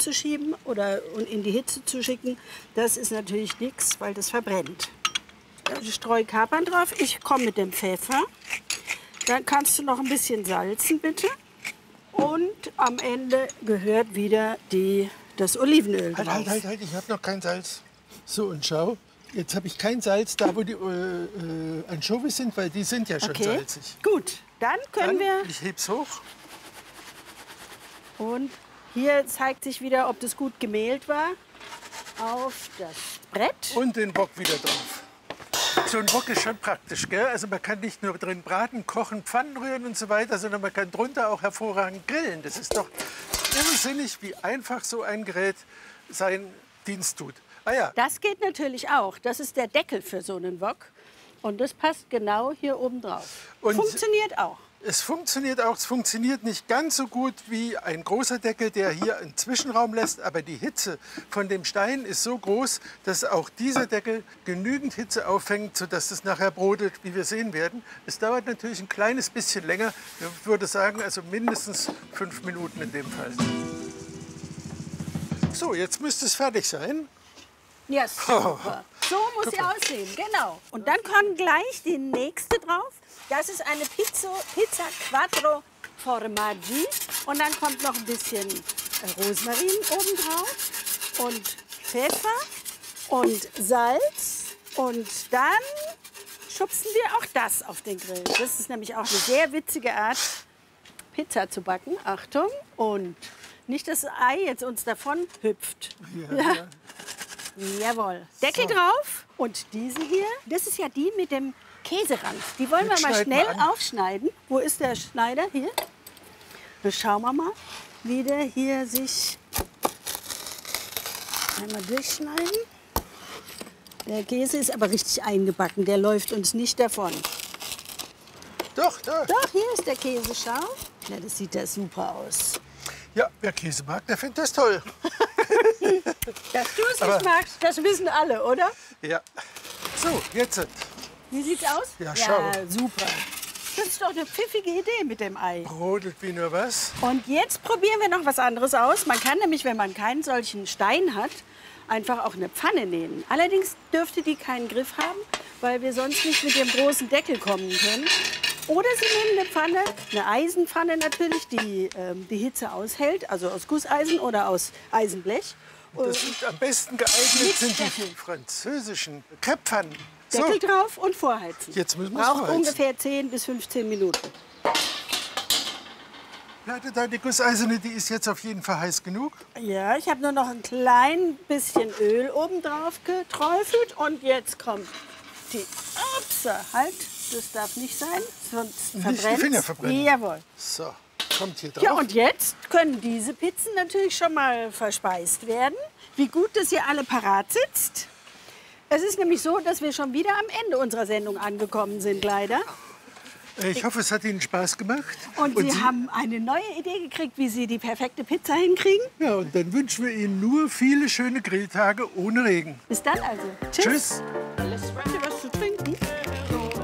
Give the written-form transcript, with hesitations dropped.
reinzuschieben oder in die Hitze zu schicken, das ist natürlich nichts, weil das verbrennt. Ich streue Kapern drauf. Ich komme mit dem Pfeffer. Dann kannst du noch ein bisschen salzen, bitte. Und am Ende gehört wieder das Olivenöl drauf. Halt, ich habe noch kein Salz. So, und schau, jetzt habe ich kein Salz da, wo die Anchovies sind, weil die sind ja schon salzig. Gut, dann können wir... Ich heb's hoch. Und hier zeigt sich wieder, ob das gut gemehlt war, auf das Brett. Und den Wok wieder drauf. So ein Wok ist schon praktisch, gell? Also man kann nicht nur drin braten, kochen, Pfannen rühren und so weiter, sondern man kann drunter auch hervorragend grillen. Das ist doch irrsinnig, wie einfach so ein Gerät seinen Dienst tut. Ah ja. Das geht natürlich auch. Das ist der Deckel für so einen Wok. Und das passt genau hier oben drauf. Funktioniert auch. Es funktioniert auch. Es funktioniert nicht ganz so gut wie ein großer Deckel, der hier einen Zwischenraum lässt. Aber die Hitze von dem Stein ist so groß, dass auch dieser Deckel genügend Hitze auffängt, sodass es nachher brodelt, wie wir sehen werden. Es dauert natürlich ein kleines bisschen länger. Ich würde sagen, also mindestens 5 Minuten in dem Fall. So, jetzt müsste es fertig sein. Ja, super. So muss sie aussehen, genau. Und dann kommt gleich die nächste drauf. Das ist eine Pizza Quattro Formaggi. Und dann kommt noch ein bisschen Rosmarin oben drauf und Pfeffer und Salz. Und dann schubsen wir auch das auf den Grill. Das ist nämlich auch eine sehr witzige Art, Pizza zu backen. Achtung. Und nicht das Ei jetzt uns davon hüpft. Ja. Jawohl. Deckel drauf. Und diese hier, das ist ja die mit dem Käserand. Die wollen wir mal schnell aufschneiden. Wo ist der Schneider? Hier. Dann schauen wir mal, wie der hier sich einmal durchschneiden. Der Käse ist aber richtig eingebacken. Der läuft uns nicht davon. Doch, da. Doch, hier ist der Käse. Schau. Ja, das sieht ja super aus. Ja, wer Käse mag, der findet das toll. Dass du es nicht magst, das wissen alle, oder? Ja. So, jetzt. Wie sieht's aus? Ja, schau. Ja, super. Das ist doch eine pfiffige Idee mit dem Ei. Brodelt wie nur was. Und jetzt probieren wir noch was anderes aus. Man kann nämlich, wenn man keinen solchen Stein hat, einfach auch eine Pfanne nehmen. Allerdings dürfte die keinen Griff haben, weil wir sonst nicht mit dem großen Deckel kommen können. Oder Sie nehmen eine Pfanne, eine Eisenpfanne natürlich, die die Hitze aushält, also aus Gusseisen oder aus Eisenblech. Das sind am besten geeignet sind die französischen Krepppfannen. Deckel drauf und vorheizen. Jetzt müssen wir es Braucht vorheizen. ungefähr 10 bis 15 Minuten. Beate, deine Gusseiserne, die ist jetzt auf jeden Fall heiß genug. Ja, ich habe nur noch ein klein bisschen Öl oben drauf geträufelt. Und jetzt kommt die... Ups, halt, das darf nicht sein, sonst Nicht verbrennt. die Finger verbrennen. Jawohl. So, kommt hier drauf. Ja, und jetzt können diese Pizzen natürlich schon mal verspeist werden. Wie gut, dass ihr alle parat sitzt. Es ist nämlich so, dass wir schon wieder am Ende unserer Sendung angekommen sind, leider. Ich hoffe, es hat Ihnen Spaß gemacht. Und Sie haben eine neue Idee gekriegt, wie Sie die perfekte Pizza hinkriegen. Ja, und dann wünschen wir Ihnen nur viele schöne Grilltage ohne Regen. Bis dann also. Tschüss. Alles was zu trinken.